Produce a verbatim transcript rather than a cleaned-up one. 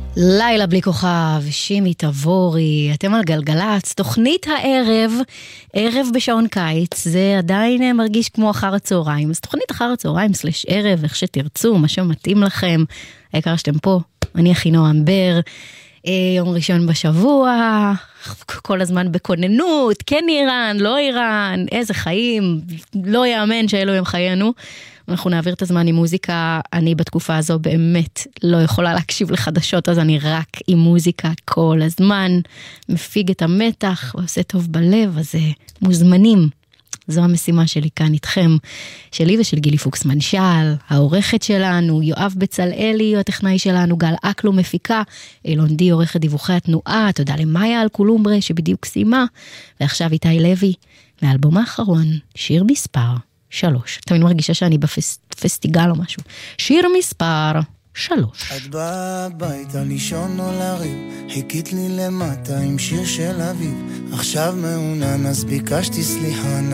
לילה בלי כוכב, שימי תבורי, אתם על גלגלץ, תוכנית הערב, ערב בשעון קיץ, זה עדיין מרגיש כמו אחר הצהריים, אז תוכנית אחר הצהריים סלש ערב, איך שתרצו, מה שמתאים לכם, העיקר שאתם פה, אני אחינועם בר, יום ראשון בשבוע, כל הזמן בכוננות, כן איראן, לא איראן, איזה חיים, לא יאמן שאלו הם חיינו, אנחנו נעביר את הזמן עם מוזיקה, אני בתקופה הזו באמת לא יכולה להקשיב לחדשות, אז אני רק עם מוזיקה כל הזמן, מפיג את המתח, ועושה טוב בלב, אז מוזמנים. זו המשימה שלי כאן איתכם, שלי ושל גילי פוקס מנשל, העורכת שלנו, יואב בצלאלי, הטכנאי שלנו, גל אקלו מפיקה, אילון די עורכת דיווחי התנועה, תודה למאיה על קולומברה שבדיוק סיימה, ועכשיו איתי לוי, מהאלבום האחרון, שיר מספר שלוש. תמיד מרגישה שאני בפסטיגל או משהו. שיר מספר שלוש. את באה הביתה לישון או לריב, חיכית לי למטה עם שיר של אביב, עכשיו מעונן אז ביקשתי סליחה.